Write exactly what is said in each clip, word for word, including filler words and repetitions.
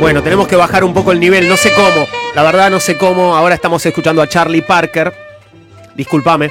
Bueno, tenemos que bajar un poco el nivel, no sé cómo. La verdad no sé cómo. Ahora estamos escuchando a Charlie Parker. Discúlpame.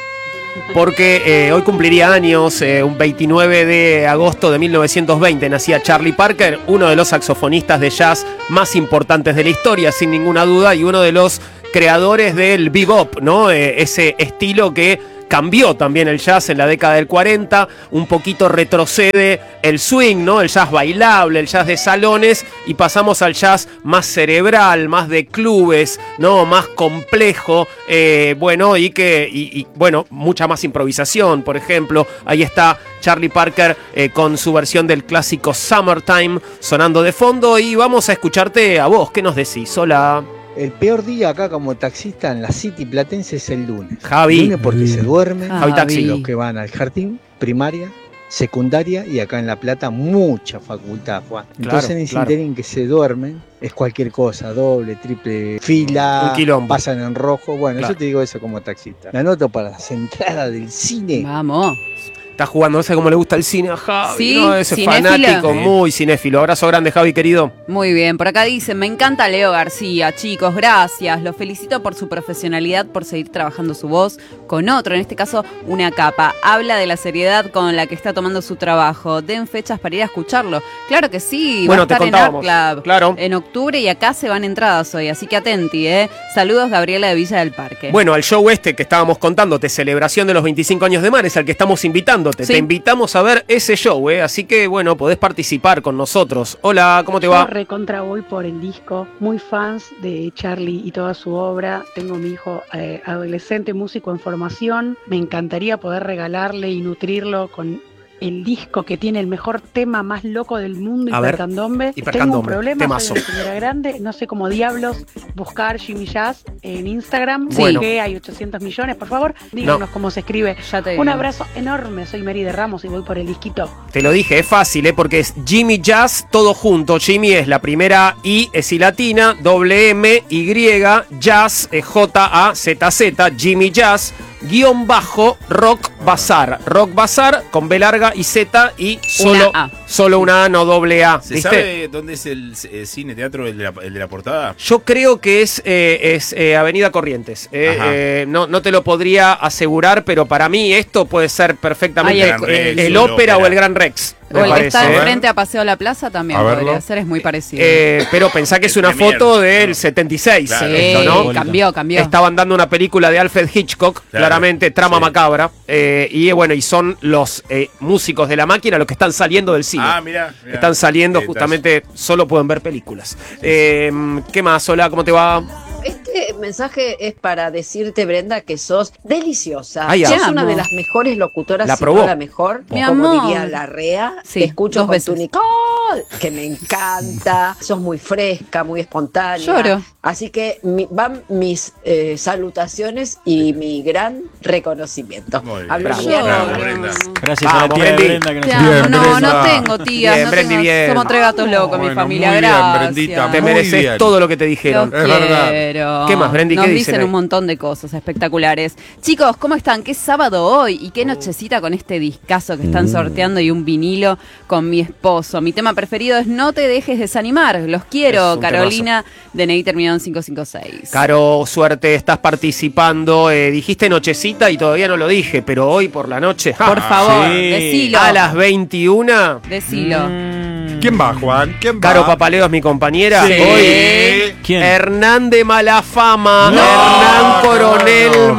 Porque eh, hoy cumpliría años, eh, un veintinueve de agosto de mil novecientos veinte nacía Charlie Parker, uno de los saxofonistas de jazz más importantes de la historia, sin ninguna duda, y uno de los creadores del bebop, ¿no? Eh, ese estilo que cambió también el jazz en la década del cuarenta, un poquito retrocede el swing, ¿no? El jazz bailable, el jazz de salones, y pasamos al jazz más cerebral, más de clubes, ¿no? Más complejo, eh, bueno, y que, y, y, bueno, mucha más improvisación, por ejemplo. Ahí está Charlie Parker eh, con su versión del clásico Summertime sonando de fondo, y vamos a escucharte a vos. ¿Qué nos decís? Hola. El peor día acá como taxista en la City Platense es el lunes. Javi. El lunes porque se duermen. Javi Taxi. Los que van al jardín, primaria, secundaria, y acá en La Plata mucha facultad, Juan. Entonces Claro, en el claro. interín que se duermen es cualquier cosa, doble, triple fila, Un quilombo. pasan en rojo. Bueno, Claro. yo te digo eso como taxista. La anoto para las entradas del cine. Vamos. Está jugando, no sé cómo le gusta el cine a Javi, Sí, ¿no? Ese cinéfilo. fanático, muy cinéfilo. Abrazo grande, Javi, querido. Muy bien, por acá dicen, me encanta Leo García, chicos, gracias, los felicito por su profesionalidad, por seguir trabajando su voz con otro, en este caso una capa, habla de la seriedad con la que está tomando su trabajo, den fechas para ir a escucharlo, claro que sí, Bueno, va a te estar en contábamos. Art Club Claro. en octubre y acá se van entradas hoy, así que atenti, eh, saludos Gabriela de Villa del Parque. Bueno, al show este que estábamos contándote, celebración de los veinticinco años de Mares, al que estamos invitándote. Sí. Te invitamos a ver ese show, ¿eh? Así que, bueno, podés participar con nosotros. Hola, ¿cómo te Yo va? recontra voy por el disco, muy fans de Charlie y toda su obra. Tengo mi hijo eh, adolescente, músico en formación. Me encantaría poder regalarle y nutrirlo con el disco que tiene el mejor tema más loco del mundo, A ver, Hipercandombe. Tengo Hipercandombe, un problema, temazo. soy una señora grande, no sé cómo diablos buscar Jimmy Jazz en Instagram. Sí. Bueno. Que hay ochocientos millones, por favor, díganos No. cómo se escribe. Ya te digo. Un abrazo enorme, soy Mary de Ramos y voy por el disquito. Te lo dije, es fácil, ¿eh? Porque es Jimmy Jazz, todo junto. Jimmy es la primera I, es I latina, doble M, Y, Jazz, es J A Z Z, Jimmy Jazz, guión bajo, Rock Bazar. Rock Bazar con B larga y Z y solo Una A. solo una A, no doble A. ¿Se ¿Viste? sabe dónde es el eh, cine, teatro, el de la, el de la portada? Yo creo que es, eh, es eh, Avenida Corrientes. Eh, Ajá. eh, no, no te lo podría asegurar, pero para mí esto puede ser perfectamente Ay, el, el- el- el el ópera o el Gran Rex. O Me el que parece, está ¿eh? enfrente a Paseo La Plaza también A podría verlo. ser, es muy parecido. Eh, pero pensá que es El una Premier, foto del ¿no? setenta y seis, Claro. sí, esto, ¿no? cambió, cambió. Estaban dando una película de Alfred Hitchcock, Claro. claramente, trama Sí. macabra, eh, y eh, bueno, y son los eh, músicos de la máquina los que están saliendo del cine. Ah, mira. Están saliendo Eh, justamente, solo pueden ver películas. Eh, ¿Qué más? Hola, ¿cómo te va? Este mensaje es para decirte, Brenda, que sos deliciosa. Ay, sos amo. una de las mejores locutoras, La si probó. no la mejor. Mi como amor. diría Larrea, Sí, te escucho dos con veces. tu Nicole, que me encanta. Sos muy fresca, muy espontánea. Lloro. Así que mi- van mis eh, salutaciones y mi gran reconocimiento. Muy bien. Hablo Bravo, bien. bravo, Brenda. Gracias Vamos, a la tía de Brendi. Brenda que nos Te Bien, amo, no, Brenda. no tengo tías, Bien, no Brendi, tengo- bien. somos tres gatos locos, mi Bueno, familia, muy bien, gracias. Brendita, Te Muy mereces bien. todo lo que te dijeron. Los Es verdad. quiero. ¿Qué más, Brendi? Nos ¿Qué dicen dicen ahí? un montón de cosas espectaculares. Chicos, ¿cómo están? ¿Qué sábado hoy? ¿Y qué nochecita con este discazo que están sorteando y un vinilo con mi esposo? Mi tema preferido es No te dejes desanimar. Los Es quiero, un Carolina, D N I terminado en cinco cinco seis. Caro, suerte, estás participando. Eh, dijiste nochecita y todavía no lo dije, pero hoy por la noche, ja, Por favor, sí. decilo. a las veintiuna. Decilo. ¿Quién va, Juan? ¿Quién va? Caro Papaleo es mi compañera. Sí. Hoy ¿Quién? Hernán de Malafama. No. Hernán Coronel No, qué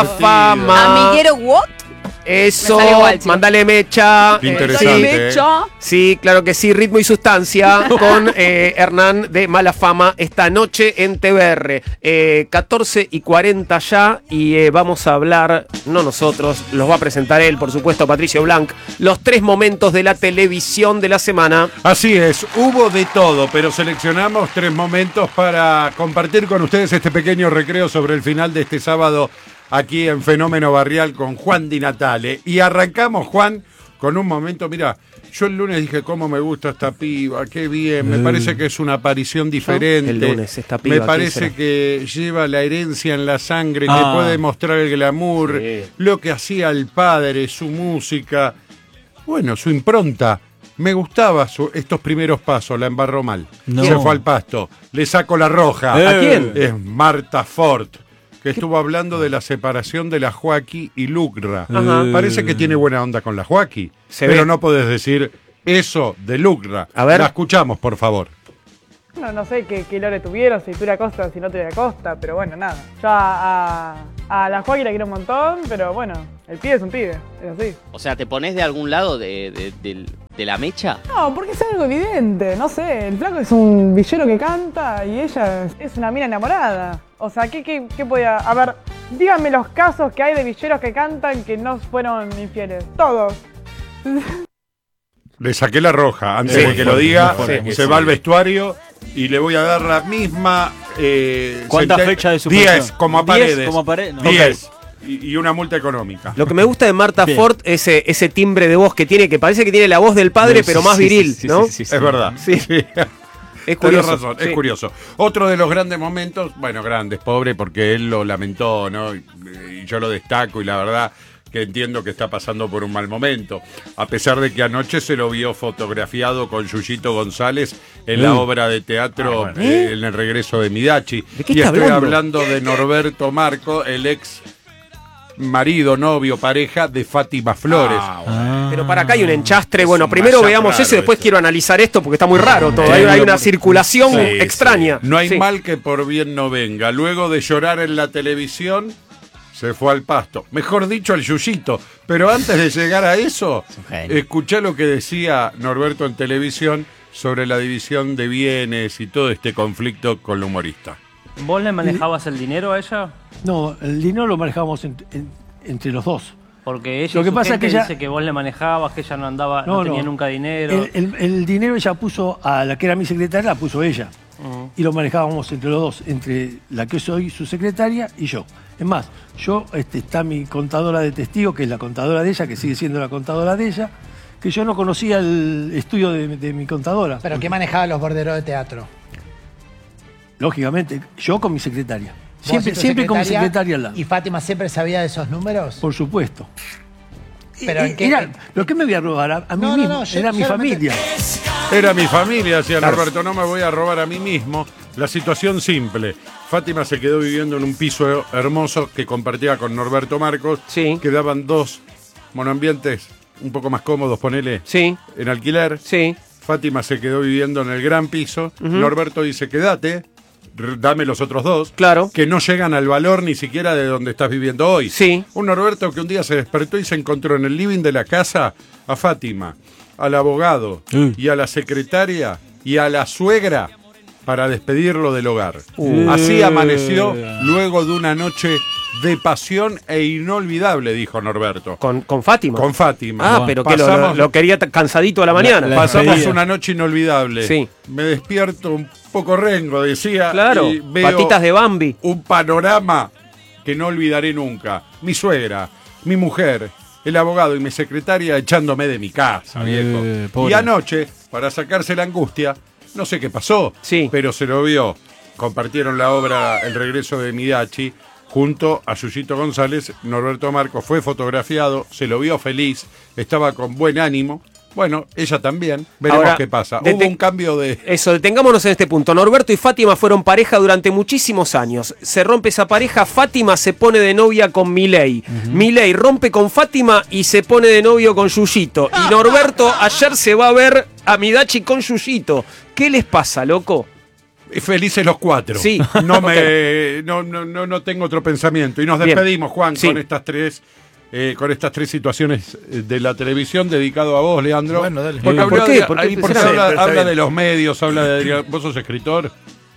Malafama. Amiguero, what? Eso, Me salió igual, chicos. mándale mecha. Qué Eh, interesante. sí. Mecha. Sí, claro que sí, ritmo y sustancia con eh, Hernán de Malafama esta noche en T V R. Eh, catorce y cuarenta ya y eh, vamos a hablar, no nosotros, los va a presentar él, por supuesto, Patricio Blanc, los tres momentos de la televisión de la semana. Así es, hubo de todo, pero seleccionamos tres momentos para compartir con ustedes este pequeño recreo sobre el final de este sábado aquí en Fenómeno Barrial con Juan Di Natale. Y arrancamos, Juan, con un momento, mira, yo el lunes dije, cómo me gusta esta piba, qué bien, me parece que es una aparición diferente. El lunes, esta piba, Me ¿quién parece será? que lleva la herencia en la sangre, Ah. que puede mostrar el glamour, Sí. lo que hacía el padre, su música, bueno, su impronta. Me gustaba su- estos primeros pasos, la embarró mal. No. Se fue al pasto. Le saco la roja. ¿A quién? Es Marta Ford, que estuvo hablando de la separación de la Joaquí y Lucra. Ajá. Parece que tiene buena onda con la Joaquí, Se pero ve. no podés decir eso de Lucra. A ver. La escuchamos, por favor. No, no sé qué, qué lore tuvieron, si Tura Costa, si no Tura Costa, pero bueno, nada. Yo a, a, a la Joaquín la quiero un montón, pero bueno, el pibe es un pibe, es así. O sea, ¿te pones de algún lado de, de, de- de la mecha? No, porque es algo evidente, no sé, el flaco es un villero que canta y ella es, es una mina enamorada. O sea, ¿qué, qué, qué podía...? A ver, díganme los casos que hay de villeros que cantan que no fueron infieles. Todos. Le saqué la roja. Antes Sí, de que lo diga, muy fuerte, muy se va al vestuario y le voy a dar la misma... Eh, ¿Cuántas senten- fechas de suspensión? diez, como a ¿Diez Paredes. como a Paredes? No. diez. Y, y una multa económica. Lo que me gusta de Marta Bien. Ford es ese, ese timbre de voz que tiene, que parece que tiene la voz del padre, No, pero sí, más sí, viril, sí, sí, ¿no? sí, sí, sí. Es verdad. Sí. Sí. Es Tenés curioso. razón, es Sí. curioso. Otro de los grandes momentos, bueno, grandes, pobre, porque él lo lamentó, ¿no? Y, y yo lo destaco y la verdad que entiendo que está pasando por un mal momento. A pesar de que anoche se lo vio fotografiado con Yuyito González en la Mm. obra de teatro Ah, bueno. eh, en el regreso de Midachi. ¿De qué Y está estoy hablando? hablando de Norberto Marco, el ex marido, novio, pareja de Fátima Flores. Ah. Pero para acá hay un enchastre. Es Bueno, un primero mashup veamos raro ese, después esto. quiero analizar esto porque está muy raro todo. Hay, Eh, hay lo- una circulación Sí, extraña. No hay Sí. mal que por bien no venga. Luego de llorar en la televisión, se fue al pasto. Mejor dicho, al yuyito. Pero antes de llegar a eso, Es un genio. escuché lo que decía Norberto en televisión sobre la división de bienes y todo este conflicto con la humorista. ¿Vos le manejabas el dinero a ella? No, el dinero lo manejábamos en- en- entre los dos. Porque ella Lo y que su pasa es gente que ella- dice que vos le manejabas, que ella no andaba, no, No, tenía no. nunca dinero. El, el- el dinero ella puso a la que era mi secretaria, la puso ella. Ujú. Y lo manejábamos entre los dos, entre la que soy su secretaria y yo. Es más, yo este, está mi contadora de testigos, que es la contadora de ella, que sigue siendo la contadora de ella, que yo no conocía el estudio de, de mi contadora. ¿Pero qué manejaba los borderos de teatro? Lógicamente, yo con mi secretaria. ¿Vos Siempre, y tu siempre con mi secretaria al lado. ¿Y Fátima siempre sabía de esos números? Por supuesto. Pero Eh, ¿en qué- era- ¿Lo que me voy a robar? A, a mí No, no, mismo. no, yo era mi solamente- familia. Era mi familia, decía Norberto, no me voy a robar a mí mismo. La situación simple. Fátima se quedó viviendo en un piso hermoso que compartía con Norberto Marcos. Sí. Quedaban dos monoambientes un poco más cómodos, ponele, Sí, en alquiler. sí. Fátima se quedó viviendo en el gran piso. Ujú. Norberto dice, quédate, r- dame los otros dos. Claro. Que no llegan al valor ni siquiera de donde estás viviendo hoy. Sí. Un Norberto que un día se despertó y se encontró en el living de la casa a Fátima, al abogado Mm. y a la secretaria y a la suegra para despedirlo del hogar. Uh. Así amaneció luego de una noche de pasión e inolvidable, dijo Norberto. Con, con Fátima. Con Fátima. Ah, pero que lo, Pasamos- lo- lo quería t- cansadito a la mañana. la- Pasamos despedida. una noche inolvidable. Sí. Me despierto un poco rengo, decía. Claro, y veo patitas de Bambi. un panorama que no olvidaré nunca. Mi suegra, mi mujer, el abogado y mi secretaria echándome de mi casa, viejo. Eh, pobre. Y anoche, para sacarse la angustia, no sé qué pasó, Sí. pero se lo vio. Compartieron la obra El regreso de Midachi junto a Yuyito González. Norberto Marcos fue fotografiado, se lo vio feliz, estaba con buen ánimo. Bueno, ella también. Veremos Ahora, qué pasa. dete- Hubo un cambio de... Eso, detengámonos en este punto. Norberto y Fátima fueron pareja durante muchísimos años. Se rompe esa pareja, Fátima se pone de novia con Milei. Milei rompe con Fátima y se pone de novio con Yuyito. Y Norberto ayer se va a ver a Midachi con Yuyito. ¿Qué les pasa, loco? Felices los cuatro. Sí. No me no, no, no, no tengo otro pensamiento. Y nos Bien. despedimos, Juan, Sí. con estas tres eh, con estas tres situaciones eh, de la televisión dedicado a vos, Leandro. Bueno, dale. Porque, Eh, habló ¿por qué? de- ¿Por qué ahí porque será? habla, Sí, pero está habla bien. de los medios, habla de Adrián- vos sos escritor.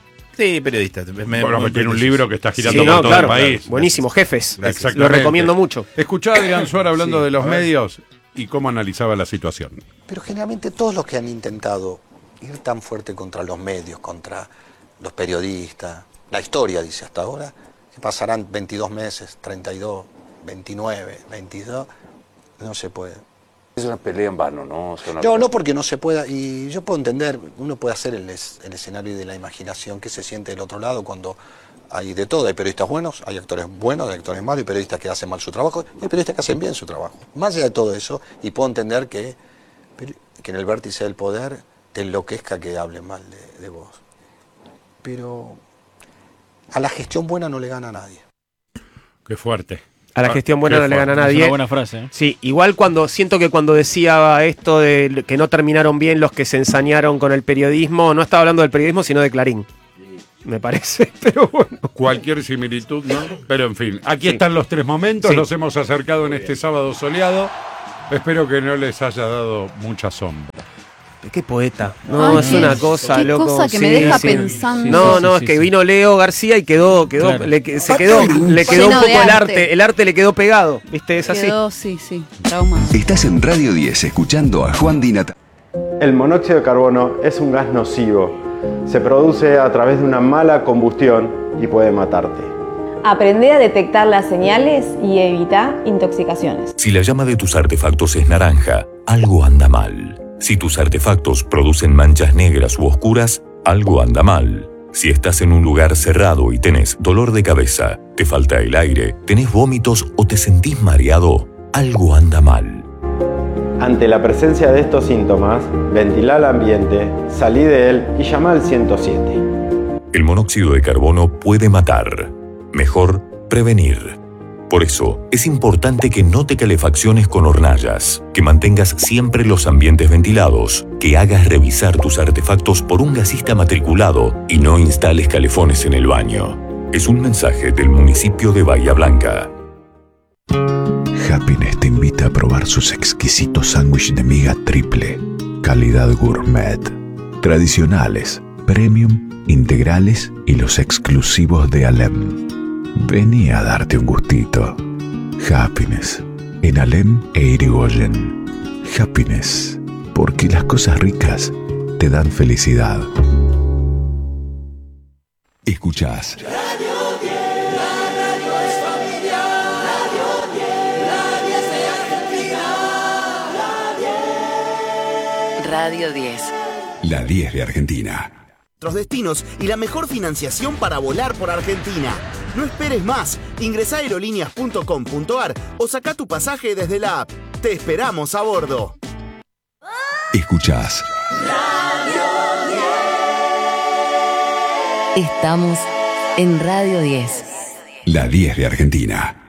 Sí, periodista. Me- me- Bueno, que tiene un libro que está girando Sí, por no, todo claro. el país. Buenísimo, jefes. Exactamente. Lo recomiendo mucho. Escuchá a Adrián Suárez hablando Sí, de los a ver. medios y cómo analizaba la situación. Pero generalmente todos los que han intentado ir tan fuerte contra los medios, contra los periodistas, la historia dice hasta ahora, que pasarán veintidós meses, treinta y dos, veintinueve, veintidós, no se puede. Es una pelea en vano, ¿no? O sea, una No, cosa- no porque no se pueda, y yo puedo entender, uno puede hacer el, es- el escenario de la imaginación que se siente del otro lado cuando hay de todo, hay periodistas buenos, hay actores buenos, hay actores malos, hay periodistas que hacen mal su trabajo, y hay periodistas que hacen bien su trabajo. Más allá de todo eso, y puedo entender que pero, que en el vértice del poder te enloquezca que hablen mal de, de vos. Pero a la gestión buena no le gana a nadie. Qué fuerte. A la gestión buena Qué no le gana a Es nadie. una buena frase. ¿eh? Sí, igual cuando siento que cuando decía esto de que no terminaron bien los que se ensañaron con el periodismo, no estaba hablando del periodismo, sino de Clarín. Me parece, pero bueno. Cualquier similitud, ¿no? Pero en fin, aquí Sí. están los tres momentos, Sí. nos hemos acercado en este sábado soleado. Espero que no les haya dado mucha sombra. Qué poeta. No, Ay, es qué- una cosa, qué loco. cosa que Sí, me deja sí. pensando. No, Sí, no, sí, es que sí. vino Leo García y quedó, quedó, Claro. le, que- se quedó, le quedó un Lleno poco de el arte. arte, el arte le quedó pegado, ¿viste? Es así. Quedó, sí, sí, trauma. Estás en Radio diez escuchando a Juan Di Natale. El monóxido de carbono es un gas nocivo. Se produce a través de una mala combustión y puede matarte. Aprende a detectar las señales y evita intoxicaciones. Si la llama de tus artefactos es naranja, algo anda mal. Si tus artefactos producen manchas negras u oscuras, algo anda mal. Si estás en un lugar cerrado y tenés dolor de cabeza, te falta el aire, tenés vómitos o te sentís mareado, algo anda mal. Ante la presencia de estos síntomas, ventila el ambiente, salí de él y llama al ciento siete. El monóxido de carbono puede matar. Mejor prevenir. Por eso, es importante que no te calefacciones con hornallas, que mantengas siempre los ambientes ventilados, que hagas revisar tus artefactos por un gasista matriculado y no instales calefones en el baño. Es un mensaje del municipio de Bahía Blanca. Happiness te invita a probar sus exquisitos sándwiches de miga triple, calidad gourmet, tradicionales, premium, integrales y los exclusivos de Alem. Vení a darte un gustito. Happiness, en Alem e Irigoyen. Happiness, porque las cosas ricas te dan felicidad. Escuchás Radio diez. la diez de Argentina. Nuestros destinos y la mejor financiación para volar por Argentina. No esperes más. Ingresá a aerolíneas punto com punto ar o saca tu pasaje desde la app. Te esperamos a bordo. Escuchás Estamos en Radio diez. la diez de Argentina.